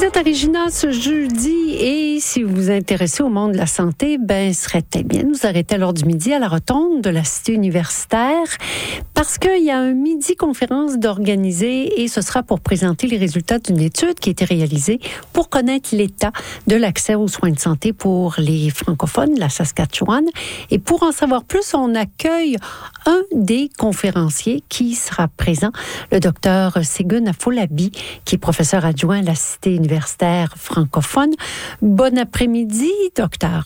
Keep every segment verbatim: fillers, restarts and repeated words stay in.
êtes à Regina ce jeudi et si vous vous intéressez au monde de la santé, ben, ce serait peut-être bien de nous arrêter à l'heure du midi à la rotonde de la cité universitaire parce qu'il y a un midi conférence d'organiser et ce sera pour présenter les résultats d'une étude qui a été réalisée pour connaître l'état de l'accès aux soins de santé pour les francophones de la Saskatchewan. Et pour en savoir plus, on accueille un des conférenciers qui sera présent, le docteur Ségun Afolabi, qui est professeur adjoint à la Cité universitaire francophone. Bon après-midi, docteur.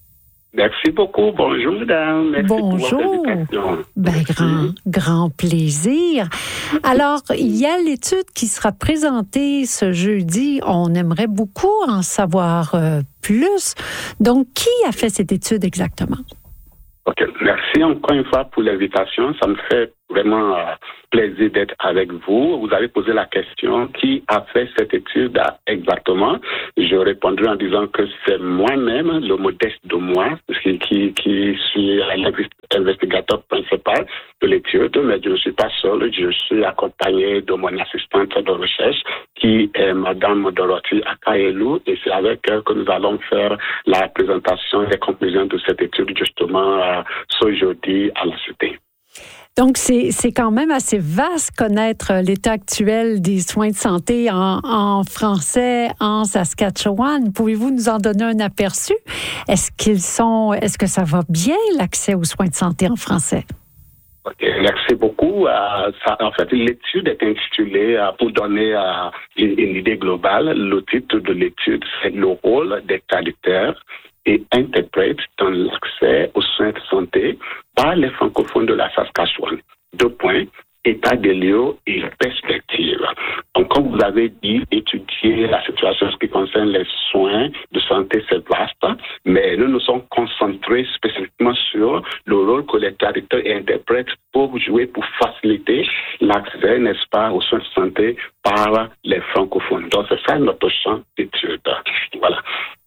Merci beaucoup. Bonjour, madame. Merci. Bonjour. Ben, grand, grand plaisir. Alors, il y a l'étude qui sera présentée ce jeudi. On aimerait beaucoup en savoir euh, plus. Donc, qui a fait cette étude exactement? OK. Merci encore une fois pour l'invitation. Ça me fait vraiment euh, plaisir d'être avec vous. Vous avez posé la question, qui a fait cette étude exactement? Je répondrai en disant que c'est moi-même, le modeste de moi, qui, qui, qui suis l'investigateur principal de l'étude, mais je ne suis pas seul. Je suis accompagné de mon assistante de recherche, qui est Madame Dorothy Akaelou, et c'est avec elle que nous allons faire la présentation des conclusions de cette étude, justement, euh, ce jeudi à la Cité. Donc, c'est, c'est quand même assez vaste connaître l'état actuel des soins de santé en, en français, en Saskatchewan. Pouvez-vous nous en donner un aperçu? Est-ce qu'ils sont, est-ce que ça va bien, l'accès aux soins de santé en français? Okay, merci beaucoup. Euh, ça, en fait, l'étude est intitulée, euh, pour donner euh, une, une idée globale, le titre de l'étude, c'est le rôle des traducteurs et interprètes dans l'accès aux soins de santé par les francophones de la Saskatchewan. Deux points, état des lieux et perspective. Donc, comme vous avez dit, étudier la situation en ce qui concerne les soins de santé, c'est vaste, mais nous nous sommes concentrés spécifiquement sur le rôle que les traducteurs et interprètes peuvent jouer pour faciliter l'accès, n'est-ce pas, aux soins de santé par les francophones. Donc, c'est ça notre champ d'étude. Voilà.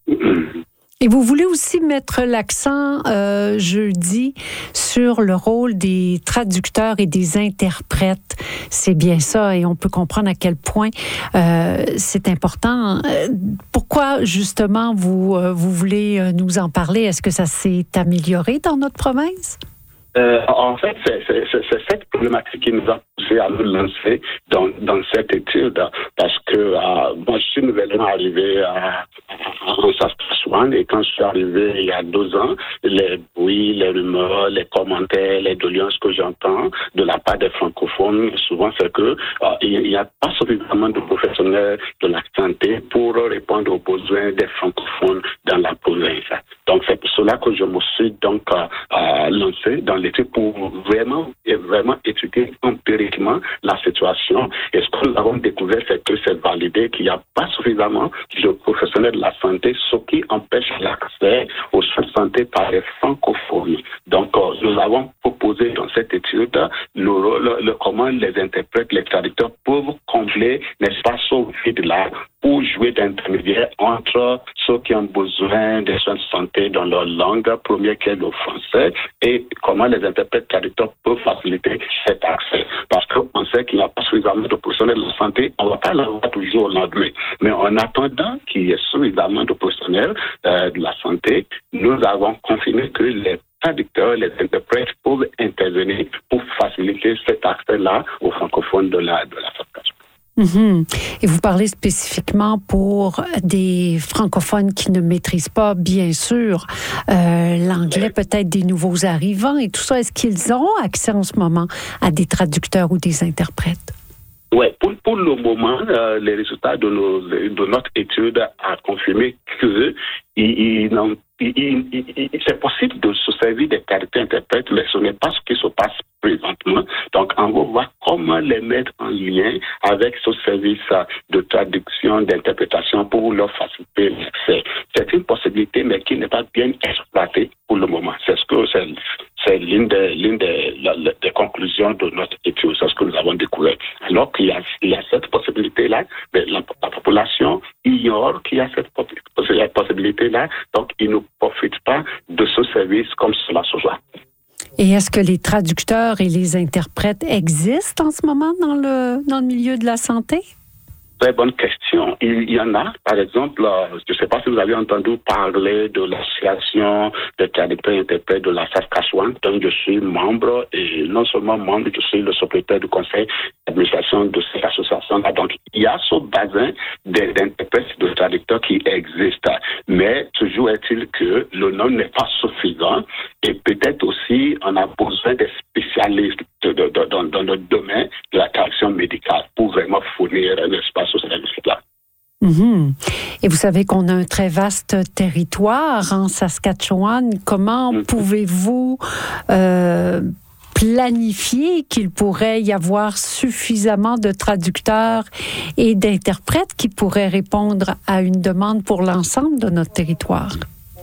Et vous voulez aussi mettre l'accent euh, jeudi sur le rôle des traducteurs et des interprètes. C'est bien ça, et on peut comprendre à quel point euh, c'est important. Euh, pourquoi justement vous euh, vous voulez nous en parler? Est-ce que ça s'est amélioré dans notre province? Euh, en fait, c'est, c'est, c'est, c'est cette problématique qui nous a poussé à nous lancer dans, dans cette étude, parce que euh, moi, je suis nouvellement arrivé à, en Saskatchewan, et quand je suis arrivé il y a deux ans, les bruits, les rumeurs, les commentaires, les doléances que j'entends de la part des francophones, souvent c'est que euh, il n'y a pas suffisamment de professionnels de la santé pour répondre aux besoins des francophones dans la province. Donc c'est pour cela que je me suis donc euh, euh, lancé dans l'étude pour vraiment, vraiment étudier empiriquement la situation. Et ce que nous avons découvert, c'est que c'est validé qu'il n'y a pas suffisamment de professionnels de la santé, ce qui empêche l'accès aux soins de santé par les francophones. Donc, euh, nous avons proposé dans cette étude le, le, le, comment les interprètes, les traducteurs peuvent combler, n'est-ce pas, ce vide-là pour jouer d'intermédiaire entre ceux qui ont besoin des soins de santé dans leur langue première qui est le français et comment les interprètes traducteurs peuvent faciliter cet accès. Parce qu'on sait qu'il n'y a pas suffisamment de professionnels de la santé, on ne va pas l'avoir toujours au lendemain. Mais en attendant qu'il y ait suffisamment de professionnels euh, de la santé, nous avons confirmé que les traducteurs, les interprètes peuvent intervenir pour faciliter cet accès-là aux francophones de la, de la Saskatchewan. Mm-hmm. Et vous parlez spécifiquement pour des francophones qui ne maîtrisent pas, bien sûr, euh, l'anglais, peut-être des nouveaux arrivants et tout ça. Est-ce qu'ils ont accès en ce moment à des traducteurs ou des interprètes? Oui, pour, pour le moment, euh, les résultats de, nos, de notre étude a confirmé que ils, ils n'ont Il, il, il, c'est possible de se servir des qualités interprètes, mais ce n'est pas ce qui se passe présentement. Donc, on va voir comment les mettre en lien avec ce service de traduction, d'interprétation pour leur faciliter l'accès. C'est une possibilité, mais qui n'est pas bien exploitée pour le moment. C'est ce que c'est, c'est l'une des, l'une des, la, des conclusions de notre étude, c'est ce que nous avons découvert. Alors qu'il y a, il y a cette possibilité-là, mais la, la population ignore qu'il y a cette possibilité-là, donc ils ne profitent pas de ce service comme cela se voit. Et est-ce que les traducteurs et les interprètes existent en ce moment dans le, dans le milieu de la santé? très bonne question. Il y en a, par exemple, je ne sais pas si vous avez entendu parler de l'association des traducteurs et interprètes de la Saskatchewan, dont je suis membre, et non seulement membre, je suis le secrétaire du conseil d'administration de cette association-là. Donc, il y a ce bassin d'interprètes et de traducteurs qui existe. Mais toujours est-il que le nom n'est pas suffisant et peut-être aussi on a besoin des spécialistes de, de, de, dans, dans le domaine de la traduction médicale pour vraiment fournir un espace au service-là. Mm-hmm. Et vous savez qu'on a un très vaste territoire en Saskatchewan. Comment mm-hmm. pouvez-vous euh, planifier qu'il pourrait y avoir suffisamment de traducteurs et d'interprètes qui pourraient répondre à une demande pour l'ensemble de notre territoire?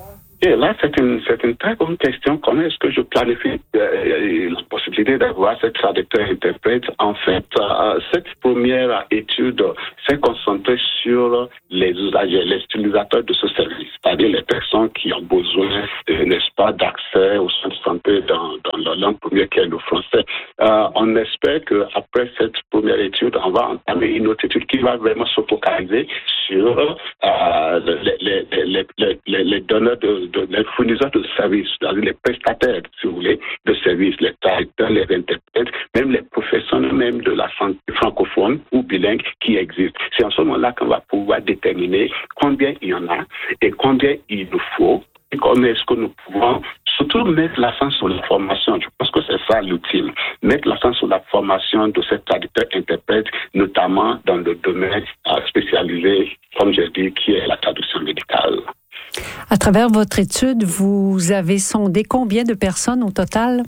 Et là, c'est une, c'est une très bonne question. Comment est-ce que je planifie euh, la possibilité d'avoir cette traducteur-interprète? En fait, euh, cette première étude s'est concentrée sur les usagers, les utilisateurs de ce service, c'est-à-dire les personnes qui ont besoin, euh, n'est-ce pas, d'accès aux soins de santé dans, dans la langue première qui est le français. Euh, on espère qu'après cette première étude, on va entamer une autre étude qui va vraiment se focaliser sur euh, les, les, les, les, les, les donneurs de De, les fournisseurs de services, c'est-à-dire les prestataires, si vous voulez, de services, les traducteurs, les interprètes, même les professionnels même de la santé francophone ou bilingue qui existent. C'est en ce moment-là qu'on va pouvoir déterminer combien il y en a et combien il nous faut et comment est-ce que nous pouvons surtout mettre l'accent sur la formation. Je pense que c'est ça l'ultime. Mettre l'accent sur la formation de ces traducteurs-interprètes, notamment dans le domaine spécialisé, comme j'ai dit, qui est la traduction médicale. À travers votre étude, vous avez sondé combien de personnes au total?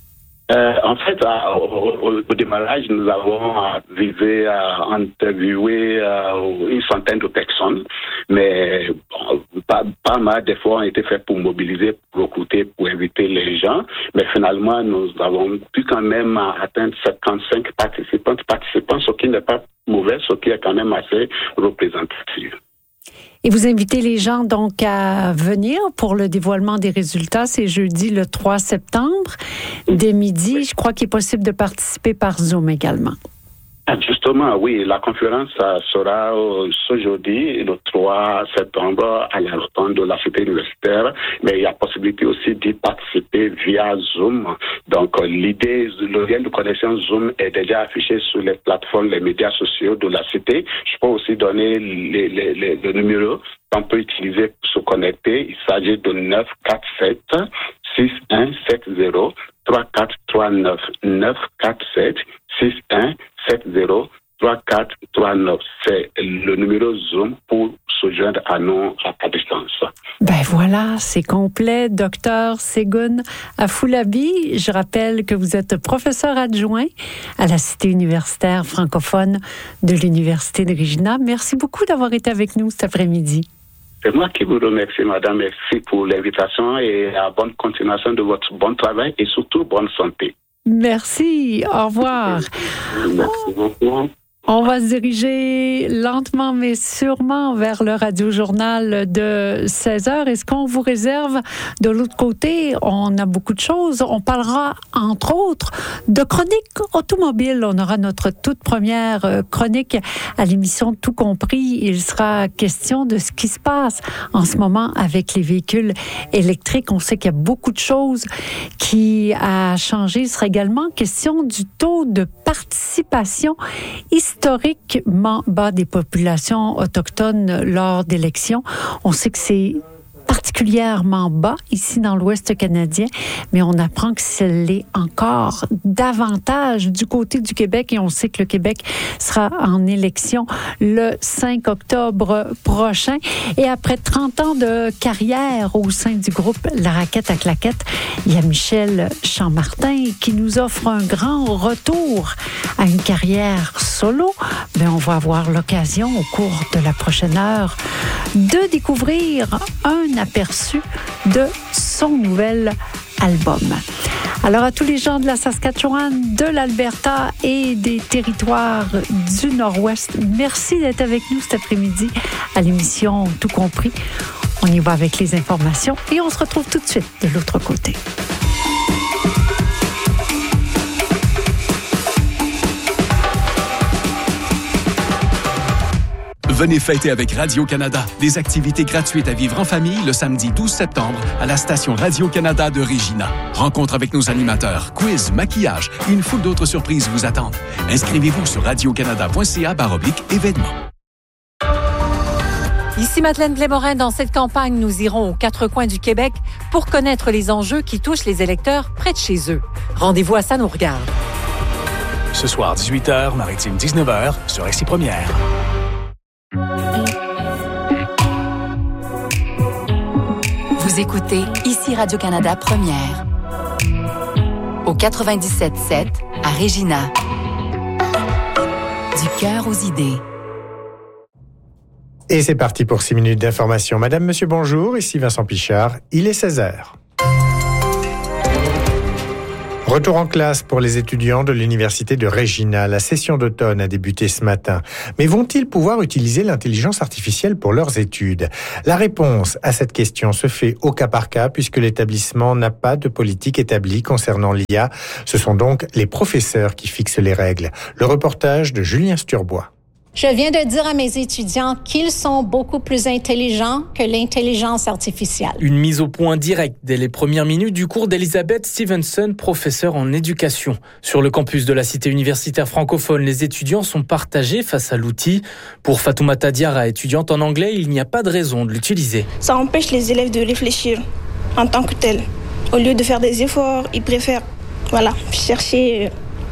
Euh, en fait, euh, au, au démarrage, nous avons euh, visé à interviewer euh, une centaine de personnes, mais bon, pas, pas mal d'efforts ont été faits pour mobiliser, pour recruter, pour inviter les gens, mais finalement, nous avons pu quand même atteindre cinquante-cinq participants, participants, ce qui n'est pas mauvais, ce qui est quand même assez représentatif. Et vous invitez les gens donc à venir pour le dévoilement des résultats. C'est jeudi le trois septembre, dès midi. Je crois qu'il est possible de participer par Zoom également. Justement, oui, la conférence sera ce jeudi, le trois septembre, à la rotonde de la cité universitaire, mais il y a possibilité aussi d'y participer via Zoom. Donc, l'idée, le lien de connexion Zoom est déjà affiché sur les plateformes, les médias sociaux de la cité. Je peux aussi donner les, les, les, le numéro qu'on peut utiliser pour se connecter. Il s'agit de neuf quatre sept six un sept zéro trois quatre trois neuf neuf quatre sept six un sept zéro trois quatre trois neuf. C'est le numéro Zoom pour se joindre à nous à distance. Ben voilà, c'est complet. Docteur Ségun Afolabi, je rappelle que vous êtes professeur adjoint à la Cité universitaire francophone de l'Université de Regina. Merci beaucoup d'avoir été avec nous cet après-midi. C'est moi qui vous remercie, madame. Merci pour l'invitation et la bonne continuation de votre bon travail et surtout bonne santé. Merci. Au revoir. Merci beaucoup. On va se diriger lentement mais sûrement vers le radio-journal de seize heures. Et ce qu'on vous réserve de l'autre côté, on a beaucoup de choses. On parlera, entre autres, de chronique automobile. On aura notre toute première chronique à l'émission Tout compris. Il sera question de ce qui se passe en ce moment avec les véhicules électriques. On sait qu'il y a beaucoup de choses qui a changé. Il sera également question du taux de participation historiquement bas des populations autochtones lors d'élections. On sait que c'est particulièrement bas ici dans l'Ouest canadien, mais on apprend que ça l'est encore davantage du côté du Québec et on sait que le Québec sera en élection le cinq octobre prochain. Et après trente ans de carrière au sein du groupe La Raquette à Claquette, il y a Michel Chammartin qui nous offre un grand retour à une carrière solo. Mais on va avoir l'occasion au cours de la prochaine heure de découvrir un aperçu de son nouvel album. Alors à tous les gens de la Saskatchewan, de l'Alberta et des territoires du Nord-Ouest, merci d'être avec nous cet après-midi à l'émission Tout compris. On y va avec les informations et on se retrouve tout de suite de l'autre côté. Venez fêter avec Radio-Canada. Des activités gratuites à vivre en famille le samedi douze septembre à la station Radio-Canada de Regina. Rencontre avec nos animateurs, quiz, maquillage et une foule d'autres surprises vous attendent. Inscrivez-vous sur radiocanada.ca baroblique événements. Ici Madeleine Blais-Morin. Dans cette campagne, nous irons aux quatre coins du Québec pour connaître les enjeux qui touchent les électeurs près de chez eux. Rendez-vous à Ça nous regarde. Ce soir, dix-huit heures, Maritime dix-neuf heures, sur Récit Première. Vous écoutez ici Radio-Canada Première. Au quatre-vingt-dix-sept sept à Regina. Du cœur aux idées. Et c'est parti pour six minutes d'information. Madame, monsieur, bonjour. Ici Vincent Pichard. Il est seize heures. Retour en classe pour les étudiants de l'Université de Regina. La session d'automne a débuté ce matin. Mais vont-ils pouvoir utiliser l'intelligence artificielle pour leurs études ? La réponse à cette question se fait au cas par cas puisque l'établissement n'a pas de politique établie concernant l'I A. Ce sont donc les professeurs qui fixent les règles. Le reportage de Julien Sturbois. Je viens de dire à mes étudiants qu'ils sont beaucoup plus intelligents que l'intelligence artificielle. Une mise au point directe dès les premières minutes du cours d'Elizabeth Stevenson, professeure en éducation. Sur le campus de la cité universitaire francophone, les étudiants sont partagés face à l'outil. Pour Fatoumata Diarra, étudiante en anglais, il n'y a pas de raison de l'utiliser. Ça empêche les élèves de réfléchir en tant que tels. Au lieu de faire des efforts, ils préfèrent voilà, chercher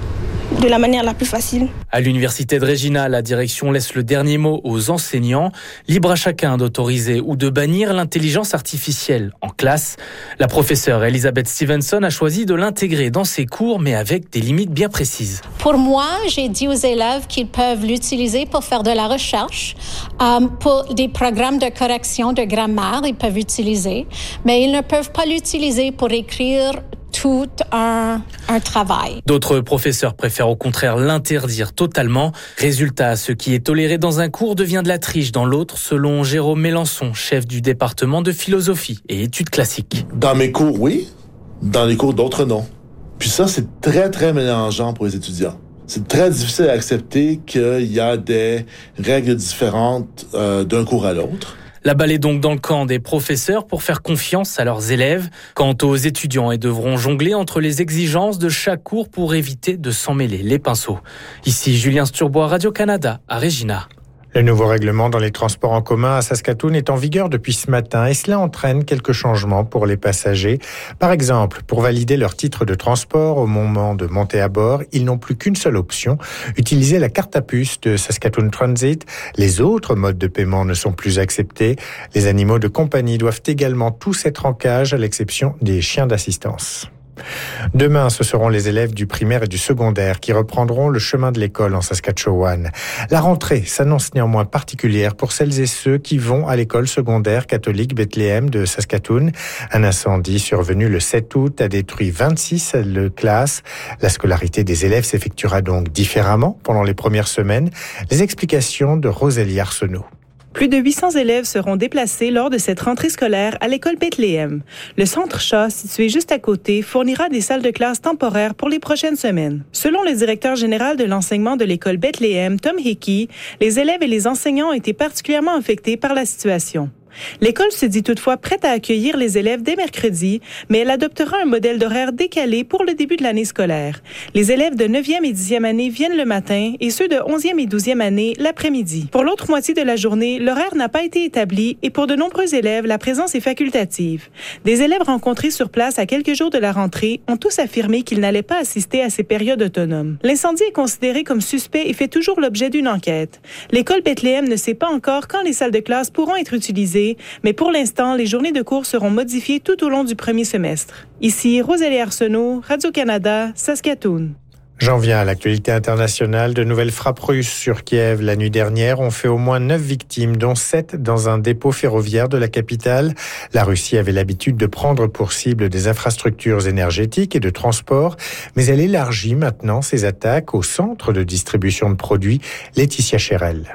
de la manière la plus facile. À l'université de Regina, la direction laisse le dernier mot aux enseignants. Libre à chacun d'autoriser ou de bannir l'intelligence artificielle en classe. La professeure Elizabeth Stevenson a choisi de l'intégrer dans ses cours, mais avec des limites bien précises. Pour moi, j'ai dit aux élèves qu'ils peuvent l'utiliser pour faire de la recherche, euh, pour des programmes de correction de grammaire, ils peuvent l'utiliser, mais ils ne peuvent pas l'utiliser pour écrire tout un, un travail. D'autres professeurs préfèrent au contraire l'interdire totalement. Résultat, ce qui est toléré dans un cours devient de la triche dans l'autre, selon Jérôme Mélençon, chef du département de philosophie et études classiques. Dans mes cours, oui. Dans les cours d'autres, non. Puis ça, c'est très, très mélangeant pour les étudiants. C'est très difficile à accepter qu'il y a des règles différentes euh, d'un cours à l'autre. La balle est donc dans le camp des professeurs pour faire confiance à leurs élèves. Quant aux étudiants, ils devront jongler entre les exigences de chaque cours pour éviter de s'en mêler les pinceaux. Ici Julien Sturbois, Radio-Canada, à Regina. Le nouveau règlement dans les transports en commun à Saskatoon est en vigueur depuis ce matin et cela entraîne quelques changements pour les passagers. Par exemple, pour valider leur titre de transport au moment de monter à bord, ils n'ont plus qu'une seule option, utiliser la carte à puce de Saskatoon Transit. Les autres modes de paiement ne sont plus acceptés. Les animaux de compagnie doivent également tous être en cage, à l'exception des chiens d'assistance. Demain, ce seront les élèves du primaire et du secondaire qui reprendront le chemin de l'école en Saskatchewan. La rentrée s'annonce néanmoins particulière pour celles et ceux qui vont à l'école secondaire catholique Bethléem de Saskatoon. Un incendie survenu le sept août a détruit vingt-six classes. La scolarité des élèves s'effectuera donc différemment pendant les premières semaines. Les explications de Rosélie Arsenault. Plus de huit cents élèves seront déplacés lors de cette rentrée scolaire à l'école Bethléem. Le centre Shaw, situé juste à côté, fournira des salles de classe temporaires pour les prochaines semaines. Selon le directeur général de l'enseignement de l'école Bethléem, Tom Hickey, les élèves et les enseignants ont été particulièrement affectés par la situation. L'école se dit toutefois prête à accueillir les élèves dès mercredi, mais elle adoptera un modèle d'horaire décalé pour le début de l'année scolaire. Les élèves de neuvième et dixième année viennent le matin et ceux de onzième et douzième année l'après-midi. Pour l'autre moitié de la journée, l'horaire n'a pas été établi et pour de nombreux élèves, la présence est facultative. Des élèves rencontrés sur place à quelques jours de la rentrée ont tous affirmé qu'ils n'allaient pas assister à ces périodes autonomes. L'incendie est considéré comme suspect et fait toujours l'objet d'une enquête. L'école Bethléem ne sait pas encore quand les salles de classe pourront être utilisées, mais pour l'instant, les journées de cours seront modifiées tout au long du premier semestre. Ici, Rosélie Arsenault, Radio-Canada, Saskatoon. J'en viens à l'actualité internationale. De nouvelles frappes russes sur Kiev la nuit dernière ont fait au moins neuf victimes, dont sept dans un dépôt ferroviaire de la capitale. La Russie avait l'habitude de prendre pour cible des infrastructures énergétiques et de transport, mais elle élargit maintenant ses attaques au centre de distribution de produits. Laetitia Chérel.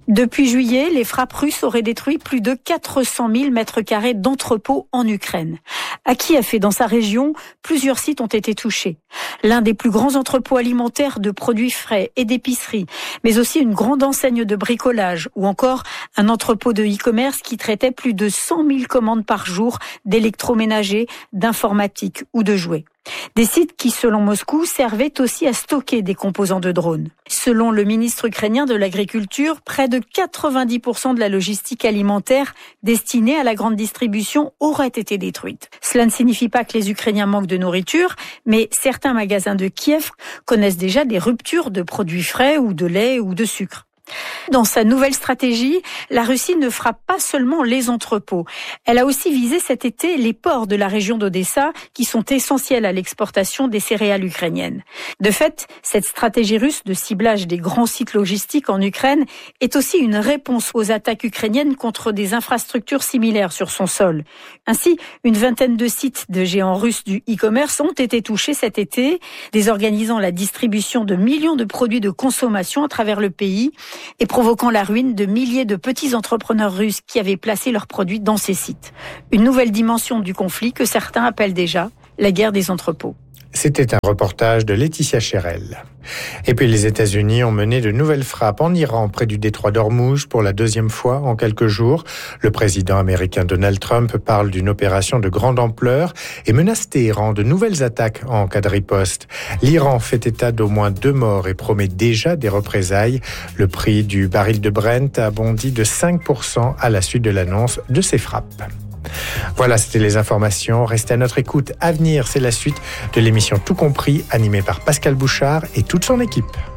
Depuis juillet, les frappes russes auraient détruit plus de quatre cent mille mètres carrés d'entrepôts en Ukraine. À Kiev et dans sa région, plusieurs sites ont été touchés. L'un des plus grands entrepôts alimentaires de produits frais et d'épicerie, mais aussi une grande enseigne de bricolage ou encore un entrepôt de e-commerce qui traitait plus de cent mille commandes par jour d'électroménager, d'informatique ou de jouets. Des sites qui, selon Moscou, servaient aussi à stocker des composants de drones. Selon le ministre ukrainien de l'Agriculture, près de quatre-vingt-dix pour cent de la logistique alimentaire destinée à la grande distribution aurait été détruite. Cela ne signifie pas que les Ukrainiens manquent de nourriture, mais certains magasins de Kiev connaissent déjà des ruptures de produits frais ou de lait ou de sucre. Dans sa nouvelle stratégie, la Russie ne frappe pas seulement les entrepôts. Elle a aussi visé cet été les ports de la région d'Odessa qui sont essentiels à l'exportation des céréales ukrainiennes. De fait, cette stratégie russe de ciblage des grands sites logistiques en Ukraine est aussi une réponse aux attaques ukrainiennes contre des infrastructures similaires sur son sol. Ainsi, une vingtaine de sites de géants russes du e-commerce ont été touchés cet été, désorganisant la distribution de millions de produits de consommation à travers le pays et provoquant la ruine de milliers de petits entrepreneurs russes qui avaient placé leurs produits dans ces sites. Une nouvelle dimension du conflit que certains appellent déjà la guerre des entrepôts. C'était un reportage de Laetitia Chérel. Et puis les États-Unis ont mené de nouvelles frappes en Iran près du détroit d'Ormuz pour la deuxième fois en quelques jours. Le président américain Donald Trump parle d'une opération de grande ampleur et menace Téhéran de nouvelles attaques en cas de riposte. L'Iran fait état d'au moins deux morts et promet déjà des représailles. Le prix du baril de Brent a bondi de cinq pour cent à la suite de l'annonce de ces frappes. Voilà, c'était les informations. Restez à notre écoute. À venir, c'est la suite de l'émission Tout compris, animée par Pascal Bouchard et toute son équipe.